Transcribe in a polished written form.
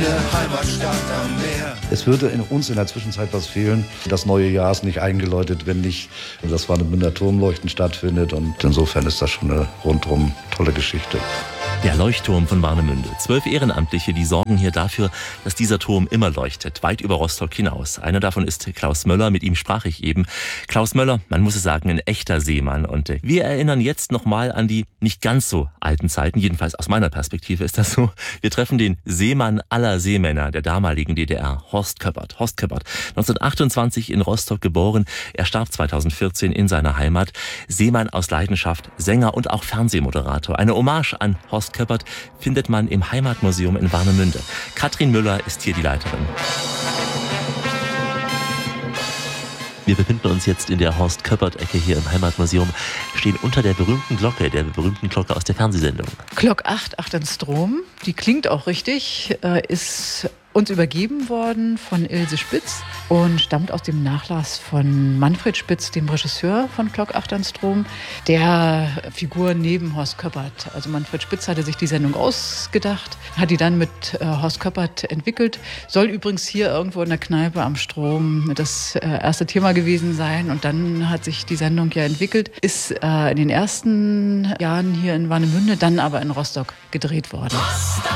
Schöne Heimatstadt am Meer. Es würde uns in der Zwischenzeit was fehlen. Das neue Jahr ist nicht eingeläutet, wenn nicht das Warnemünder Turmleuchten stattfindet. Und insofern ist das schon eine rundum tolle Geschichte. Der Leuchtturm von Warnemünde. 12 Ehrenamtliche, die sorgen hier dafür, dass dieser Turm immer leuchtet, weit über Rostock hinaus. Einer davon ist Klaus Möller, mit ihm sprach ich eben. Klaus Möller, man muss es sagen, ein echter Seemann. Und wir erinnern jetzt nochmal an die nicht ganz so alten Zeiten, jedenfalls aus meiner Perspektive ist das so. Wir treffen den Seemann aller Seemänner der damaligen DDR, Horst Köppert. Horst Köppert, 1928 in Rostock geboren, er starb 2014 in seiner Heimat. Seemann aus Leidenschaft, Sänger und auch Fernsehmoderator. Eine Hommage an Horst Köppert findet man im Heimatmuseum in Warnemünde. Katrin Müller ist hier die Leiterin. Wir befinden uns jetzt in der Horst Köppert-Ecke hier im Heimatmuseum, stehen unter der berühmten Glocke aus der Fernsehsendung. Glock 8, Strom, die klingt auch richtig, ist uns übergeben worden von Ilse Spitz und stammt aus dem Nachlass von Manfred Spitz, dem Regisseur von Glock 8 Strom, der Figur neben Horst Köppert. Also Manfred Spitz hatte sich die Sendung ausgedacht, hat die dann mit Horst Köppert entwickelt. Soll übrigens hier irgendwo in der Kneipe am Strom das erste Thema gewesen sein. Und dann hat sich die Sendung ja entwickelt, ist in den ersten Jahren hier in Warnemünde, dann aber in Rostock gedreht worden.